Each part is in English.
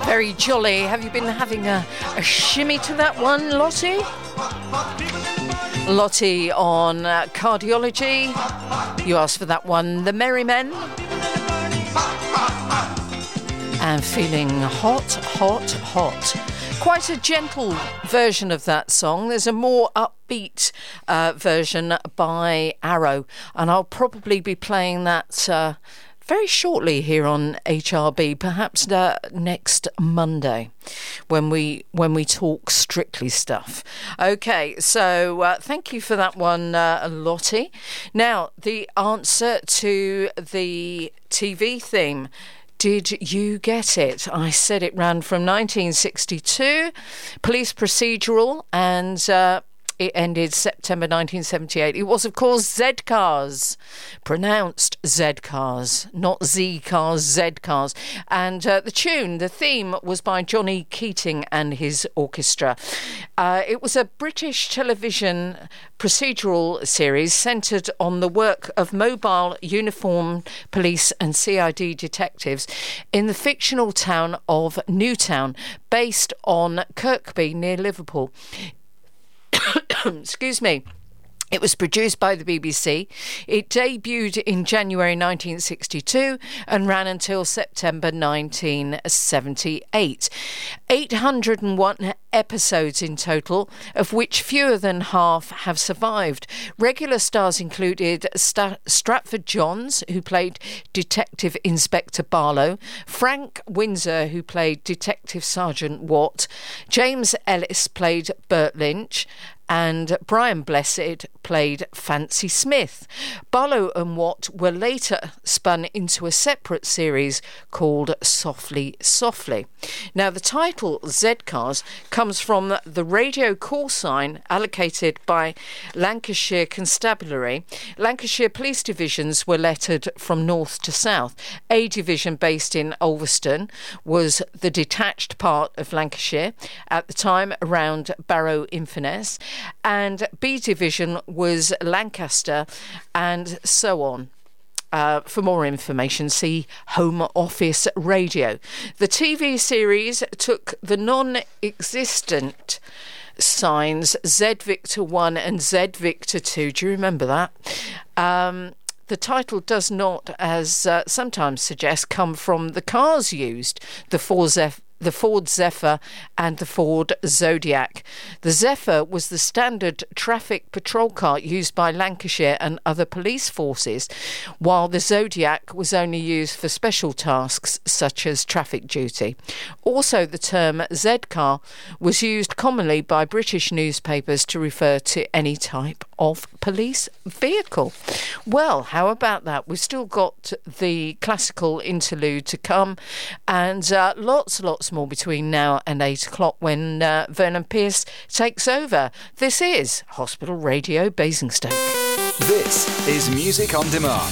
Very jolly. Have you been having a shimmy to that one, Lottie? Lottie on cardiology. You asked for that one, The Merry Men. And feeling hot, hot, hot. Quite a gentle version of that song. There's a more upbeat version by Arrow, and I'll probably be playing that very shortly here on HRB, perhaps next Monday when we talk Strictly stuff. Okay, so thank you for that one, Lottie. Now, the answer to the TV theme. Did you get it? I said it ran from 1962, police procedural, and it ended September 1978. It was, of course, Z-Cars, pronounced Z-Cars, not Z-Cars, Z-Cars. And the tune, the theme, was by Johnny Keating and his orchestra. It was a British television procedural series centred on the work of mobile uniformed police and CID detectives in the fictional town of Newtown, based on Kirkby near Liverpool. Excuse me. It was produced by the BBC. It debuted in January 1962 and ran until September 1978. 801 episodes in total, of which fewer than half have survived. Regular stars included Stratford Johns, who played Detective Inspector Barlow, Frank Windsor, who played Detective Sergeant Watt, James Ellis played Bert Lynch, and Brian Blessed played Fancy Smith. Barlow and Watt were later spun into a separate series called Softly, Softly. Now, the title Z-Cars comes from the radio call sign allocated by Lancashire Constabulary. Lancashire police divisions were lettered from north to south. A division based in Ulverston was the detached part of Lancashire, at the time around Barrow-in-Furness, and B Division was Lancaster, and so on. For more information, see Home Office Radio. The TV series took the non-existent signs Z Victor 1 and Z Victor 2. Do you remember that? The title does not, as sometimes suggest, come from the cars used, the Ford Zephyr and the Ford Zodiac. The Zephyr was the standard traffic patrol car used by Lancashire and other police forces, while the Zodiac was only used for special tasks such as traffic duty. Also, the term Z-Car was used commonly by British newspapers to refer to any type of police vehicle. Well, how about that? We've still got the classical interlude to come, and lots more between now and 8 o'clock when Vernon Pierce takes over. This is Hospital Radio Basingstoke. This is Music on Demand.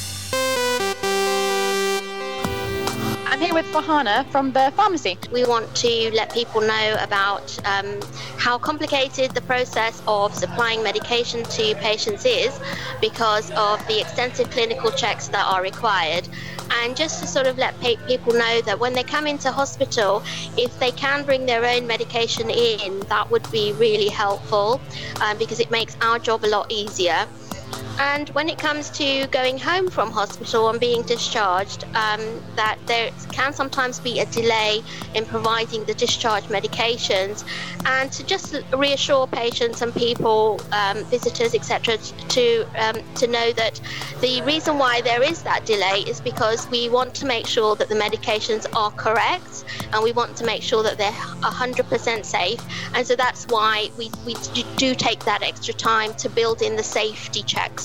I'm here with Fahana from the pharmacy. We want to let people know about how complicated the process of supplying medication to patients is because of the extensive clinical checks that are required. And just to sort of let people know that when they come into hospital, if they can bring their own medication in, that would be really helpful because it makes our job a lot easier. And when it comes to going home from hospital and being discharged, that there can sometimes be a delay in providing the discharge medications, and to just reassure patients and people, visitors, etc., to know that the reason why there is that delay is because we want to make sure that the medications are correct, and we want to make sure that they're 100% safe, and so that's why we do take that extra time to build in the safety checks.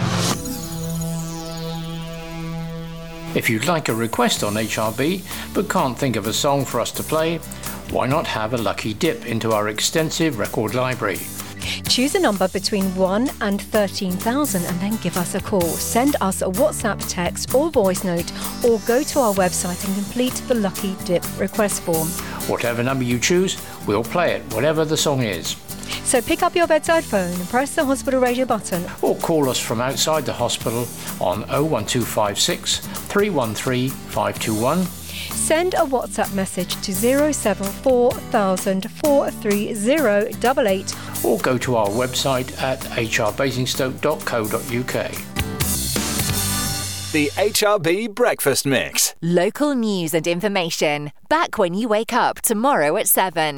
If you'd like a request on HRB but can't think of a song for us to play, why not have a lucky dip into our extensive record library? Choose a number between 1 and 13,000 and then give us a call. Send us a WhatsApp text or voice note, or go to our website and complete the Lucky Dip request form. Whatever number you choose, we'll play it, whatever the song is. So pick up your bedside phone and press the hospital radio button. Or call us from outside the hospital on 01256 313 521. Send a WhatsApp message to 074,000 43088. Or go to our website at hrbasingstoke.co.uk. The HRB Breakfast Mix. Local news and information. Back when you wake up tomorrow at 7.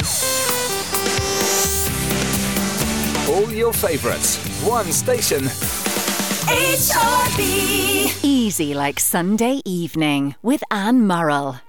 All your favourites. One station. HRB. Easy like Sunday evening with Anne Murrell.